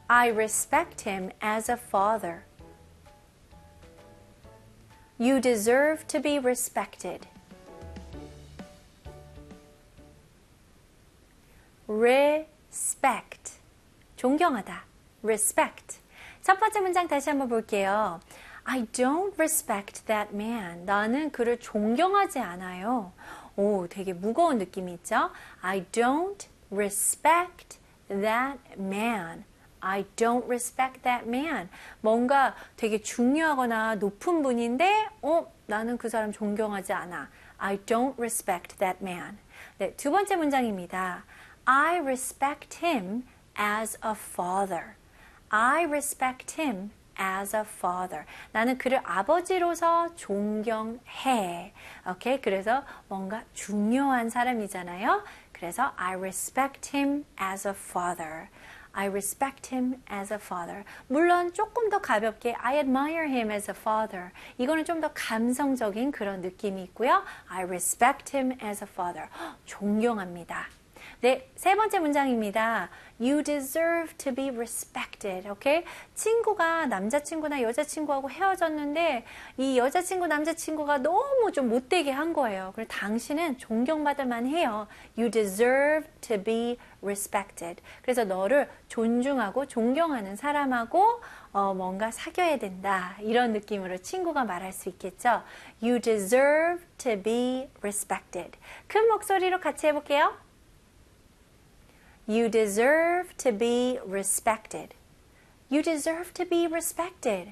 I respect him as a father. You deserve to be respected. Respect. 존경하다. Respect. 첫 번째 문장 다시 한번 볼게요. I don't respect that man. 나는 그를 존경하지 않아요. 오, 되게 무거운 느낌이 있죠? I don't respect that man. I don't respect that man. 뭔가 되게 중요하거나 높은 분인데, 나는 그 사람 존경하지 않아. I don't respect that man. 네, 두 번째 문장입니다. I respect him as a father. I respect him as a father. 나는 그를 아버지로서 존경해. 오케이? 그래서 뭔가 중요한 사람이잖아요. 그래서 I respect him as a father. I respect him as a father. 물론 조금 더 가볍게 I admire him as a father. 이거는 좀 더 감성적인 그런 느낌이 있고요. I respect him as a father. 존경합니다. 네, 세 번째 문장입니다. You deserve to be respected. 오케이? 친구가 남자친구나 여자친구하고 헤어졌는데 이 여자친구, 남자친구가 너무 좀 못되게 한 거예요. 그래서 당신은 존경받을 만해요. You deserve to be respected. 그래서 너를 존중하고 존경하는 사람하고 뭔가 사귀어야 된다. 이런 느낌으로 친구가 말할 수 있겠죠. You deserve to be respected. 큰 목소리로 같이 해볼게요. You deserve to be respected. You deserve to be respected.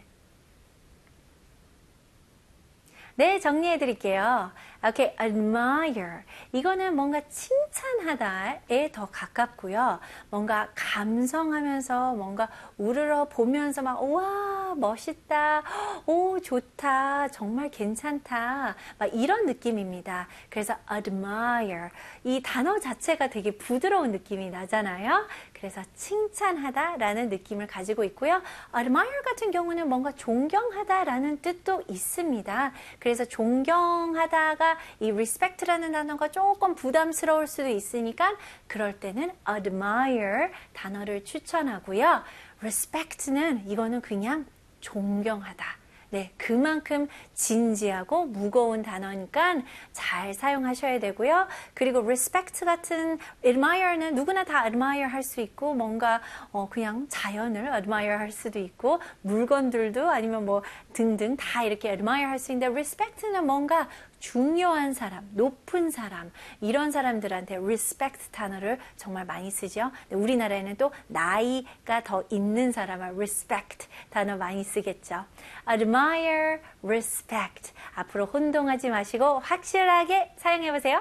네, 정리해 드릴게요. Okay, admire. 이거는 뭔가 칭찬하다에 더 가깝고요. 뭔가 감성하면서 뭔가 우러러 보면서 막 우와 멋있다, 오 좋다, 정말 괜찮다 막 이런 느낌입니다. 그래서 admire. 이 단어 자체가 되게 부드러운 느낌이 나잖아요. 그래서 칭찬하다라는 느낌을 가지고 있고요. admire 같은 경우는 뭔가 존경하다라는 뜻도 있습니다. 그래서 존경하다가 이 respect라는 단어가 조금 부담스러울 수도 있으니까 그럴 때는 admire 단어를 추천하고요. respect는 이거는 그냥 존경하다. 네, 그만큼 진지하고 무거운 단어니까 잘 사용하셔야 되고요. 그리고 respect 같은 admire는 누구나 다 admire 할 수 있고 뭔가 그냥 자연을 admire 할 수도 있고 물건들도 아니면 뭐 등등 다 이렇게 admire 할 수 있는데 respect는 뭔가 중요한 사람, 높은 사람 이런 사람들한테 respect 단어를 정말 많이 쓰죠. 우리나라에는 또 나이가 더 있는 사람을 respect 단어 많이 쓰겠죠. admire, respect 앞으로 혼동하지 마시고 확실하게 사용해 보세요.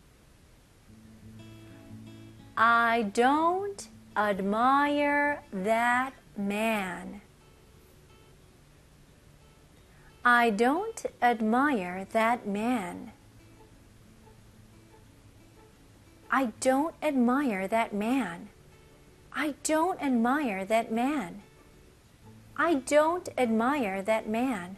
I don't admire that man. I don't admire that man. I don't admire that man. I don't admire that man. I don't admire that man.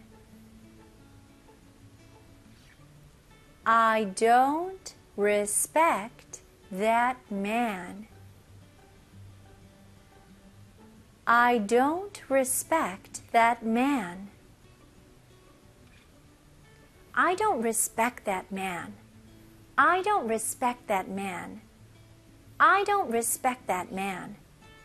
I don't respect that man. I don't respect that man. I don't respect that man. I don't respect that man. I don't respect that man.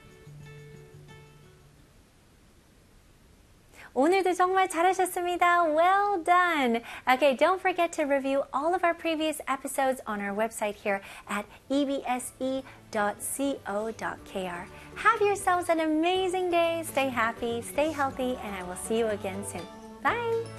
오늘도 정말 잘하셨습니다. Well done. Okay, don't forget to review all of our previous episodes on our website here at ebse.co.kr. Have yourselves an amazing day. Stay happy, stay healthy, and I will see you again soon. Bye.